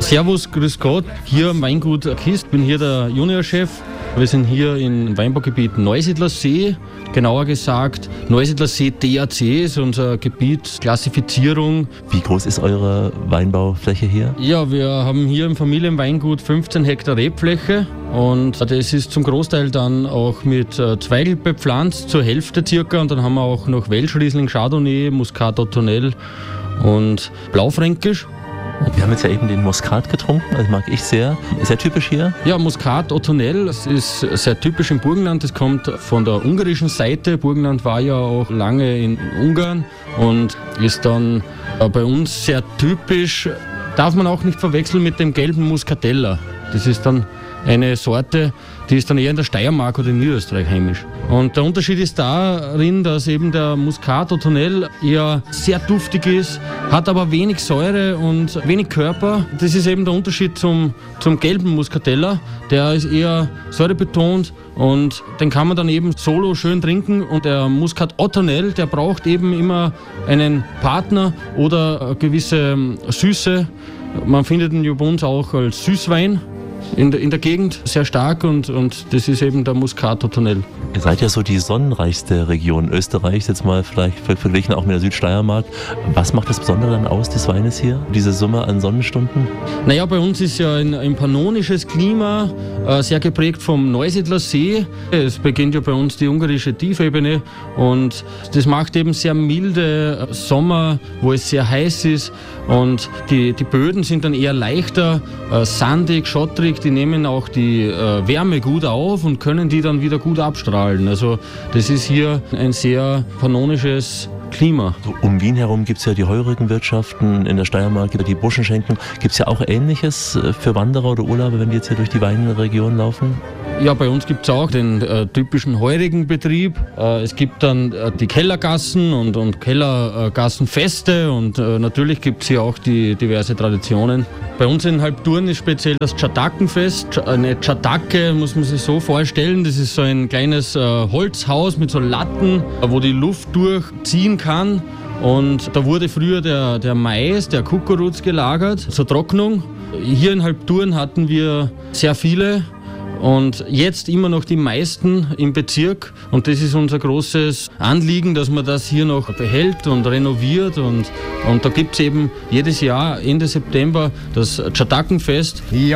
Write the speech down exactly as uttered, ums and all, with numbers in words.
Servus, grüß Gott. Hier am Weingut Kist, bin hier der Juniorchef. Wir sind hier im Weinbaugebiet Neusiedlersee, genauer gesagt Neusiedlersee D A C ist unser Gebiet, Klassifizierung. Wie groß ist eure Weinbaufläche hier? Ja, wir haben hier im Familienweingut fünfzehn Hektar Rebfläche und das ist zum Großteil dann auch mit Zweigel bepflanzt, zur Hälfte circa, und dann haben wir auch noch Welschriesling, Chardonnay, Muscat Ottonel und Blaufränkisch. Wir haben jetzt ja eben den Muscat getrunken, das mag ich sehr. Ist ja typisch hier? Ja, Muscat Ottonel, das ist sehr typisch im Burgenland. Das kommt von der ungarischen Seite. Burgenland war ja auch lange in Ungarn und ist dann bei uns sehr typisch. Darf man auch nicht verwechseln mit dem gelben Muscatella. Das ist dann eine Sorte, die ist dann eher in der Steiermark oder in Niederösterreich heimisch. Und der Unterschied ist darin, dass eben der Muscat Ottonel eher sehr duftig ist, hat aber wenig Säure und wenig Körper. Das ist eben der Unterschied zum, zum gelben Muscatella. Der ist eher säurebetont und den kann man dann eben solo schön trinken. Und der Muscat Ottonel, der braucht eben immer einen Partner oder eine gewisse Süße. Man findet ihn ja bei uns auch als Süßwein in der, in der Gegend sehr stark und, und das ist eben der Muscat Ottonel. Ihr seid ja so die sonnenreichste Region Österreichs, jetzt mal vielleicht verglichen auch mit der Südsteiermark. Was macht das Besondere dann aus des Weines hier, diese Summe an Sonnenstunden? Naja, bei uns ist ja ein, ein pannonisches Klima, äh, sehr geprägt vom Neusiedlersee. Es beginnt ja bei uns die ungarische Tiefebene und das macht eben sehr milde Sommer, wo es sehr heiß ist, und die, die Böden sind dann eher leichter, äh, sandig, schottrig, die nehmen auch die äh, Wärme gut auf und können die dann wieder gut abstrahlen. Also das ist hier ein sehr pannonisches Klima. So, um Wien herum gibt es ja die Heurigenwirtschaften, in der Steiermark gibt es die Burschenschenken. Gibt es ja auch Ähnliches für Wanderer oder Urlauber, wenn die jetzt hier durch die Weinregion laufen? Ja, bei uns gibt es auch den äh, typischen Heurigenbetrieb. Äh, es gibt dann äh, die Kellergassen und, und Kellergassenfeste und äh, natürlich gibt es hier auch die diverse Traditionen. Bei uns in Halbturn ist speziell das Tschatakenfest. Eine Tschatake muss man sich so vorstellen, das ist so ein kleines äh, Holzhaus mit so Latten, wo die Luft durchziehen kann. Und da wurde früher der, der Mais, der Kukuruz gelagert zur Trocknung. Hier in Halbturn hatten wir sehr viele. Und jetzt immer noch die meisten im Bezirk. Und das ist unser großes Anliegen, dass man das hier noch behält und renoviert. Und, und da gibt es eben jedes Jahr Ende September das Tschatakenfest. Ja.